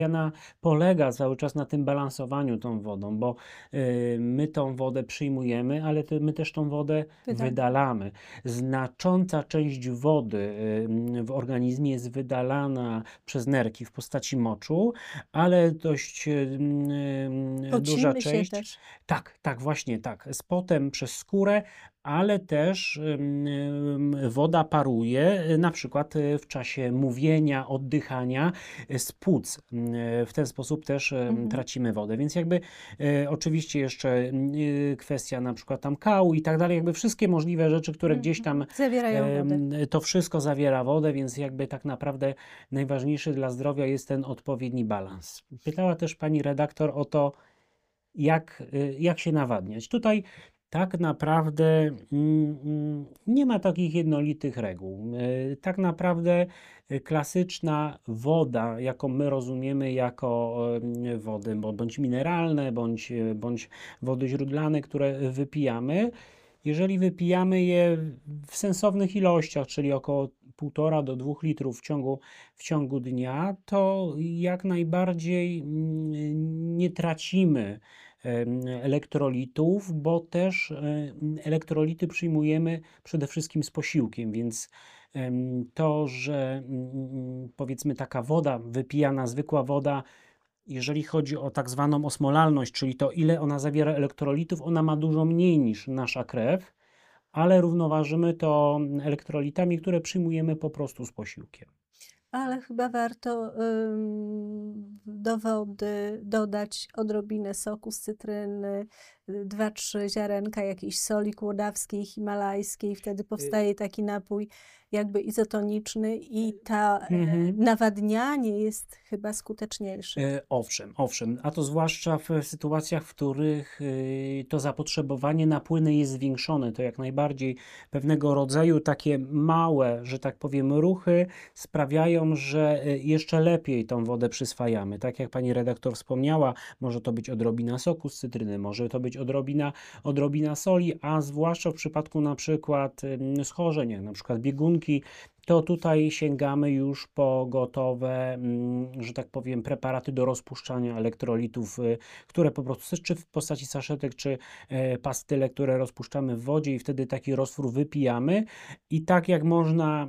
polega cały czas na tym balansowaniu tą wodą, bo my tą wodę przyjmujemy, ale my też tą wodę wydalamy. Znacząca część wody w organizmie jest wydalana przez nerki w postaci moczu, ale dość duża Pocimy się część, też. tak, właśnie tak, z potem przez skórę, ale też woda paruje, na przykład w czasie mówienia, oddychania z płuc. W ten sposób też tracimy wodę, więc jakby oczywiście jeszcze kwestia na przykład tam kału i tak dalej, jakby wszystkie możliwe rzeczy, które gdzieś tam Zawierają wodę. to wszystko zawiera wodę, więc jakby tak naprawdę najważniejszy dla zdrowia jest ten odpowiedni balans. Pytała też pani redaktor o to, jak się nawadniać. Tutaj tak naprawdę nie ma takich jednolitych reguł. Tak naprawdę klasyczna woda, jaką my rozumiemy jako wody bądź mineralne, bądź wody źródlane, które wypijamy, jeżeli wypijamy je w sensownych ilościach, czyli około 1,5 do 2 litrów w ciągu dnia, to jak najbardziej nie tracimy elektrolitów, bo też elektrolity przyjmujemy przede wszystkim z posiłkiem, więc to, że powiedzmy taka woda wypijana, zwykła woda, jeżeli chodzi o tak zwaną osmolalność, czyli to, ile ona zawiera elektrolitów, ona ma dużo mniej niż nasza krew, ale równoważymy to elektrolitami, które przyjmujemy po prostu z posiłkiem. Ale chyba warto do wody dodać odrobinę soku z cytryny, 2-3 ziarenka jakiejś soli kłodawskiej, himalajskiej. Wtedy powstaje taki napój jakby izotoniczny i nawadnianie jest chyba skuteczniejsze. Owszem, a to zwłaszcza w sytuacjach, w których to zapotrzebowanie na płyny jest zwiększone, to jak najbardziej pewnego rodzaju takie małe, że tak powiem, ruchy sprawiają, że jeszcze lepiej tą wodę przyswajamy. Tak jak pani redaktor wspomniała, może to być odrobina soku z cytryny, może to być odrobina soli, a zwłaszcza w przypadku na przykład schorzeń, jak na przykład biegunki, to tutaj sięgamy już po gotowe, że tak powiem, preparaty do rozpuszczania elektrolitów, które po prostu, czy w postaci saszetek, czy pastyle, które rozpuszczamy w wodzie i wtedy taki roztwór wypijamy. I tak jak można,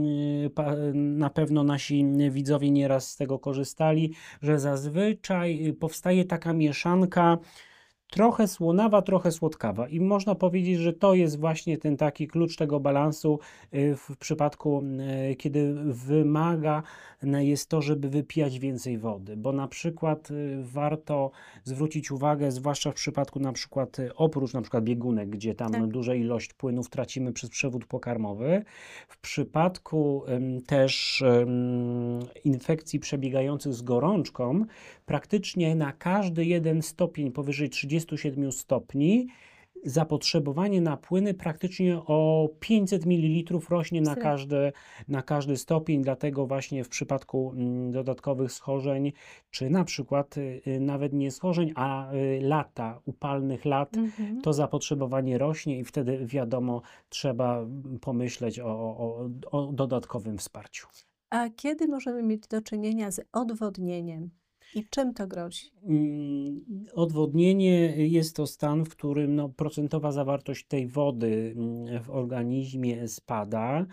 na pewno nasi widzowie nieraz z tego korzystali, że zazwyczaj powstaje taka mieszanka, trochę słonawa, trochę słodkawa i można powiedzieć, że to jest właśnie ten taki klucz tego balansu w przypadku, kiedy wymagane jest to, żeby wypijać więcej wody, bo na przykład warto zwrócić uwagę, zwłaszcza w przypadku na przykład oprócz na przykład biegunek, gdzie tam duża ilość płynów tracimy przez przewód pokarmowy, w przypadku też infekcji przebiegających z gorączką, praktycznie na każdy 1 stopień powyżej 37 stopni zapotrzebowanie na płyny praktycznie o 500 ml rośnie na każdy stopień, dlatego właśnie w przypadku dodatkowych schorzeń, czy na przykład nawet nie schorzeń, a upalnych lat, to zapotrzebowanie rośnie i wtedy wiadomo, trzeba pomyśleć o dodatkowym wsparciu. A kiedy możemy mieć do czynienia z odwodnieniem i czym to grozi? Odwodnienie jest to stan, w którym procentowa zawartość tej wody w organizmie spada.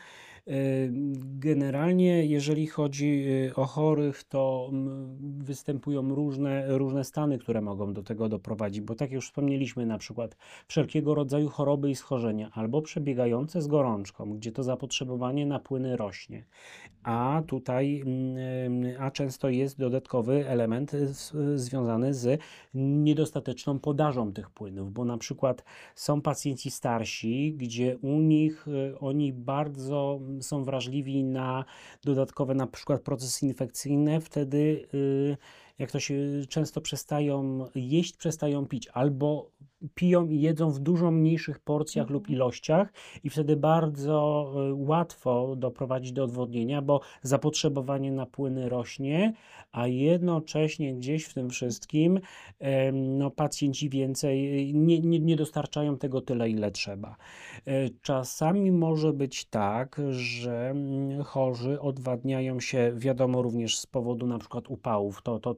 Generalnie, jeżeli chodzi o chorych, to występują różne stany, które mogą do tego doprowadzić, bo tak jak już wspomnieliśmy, na przykład wszelkiego rodzaju choroby i schorzenia, albo przebiegające z gorączką, gdzie to zapotrzebowanie na płyny rośnie, a tutaj, często jest dodatkowy element związany z niedostateczną podażą tych płynów, bo na przykład są pacjenci starsi, gdzie u nich oni bardzo są wrażliwi na dodatkowe na przykład procesy infekcyjne, wtedy jak to się często przestają jeść, przestają pić, albo piją i jedzą w dużo mniejszych porcjach lub ilościach i wtedy bardzo łatwo doprowadzić do odwodnienia, bo zapotrzebowanie na płyny rośnie, a jednocześnie gdzieś w tym wszystkim no, pacjenci więcej nie dostarczają tego tyle, ile trzeba. Czasami może być tak, że chorzy odwadniają się, wiadomo, również z powodu na przykład upałów. To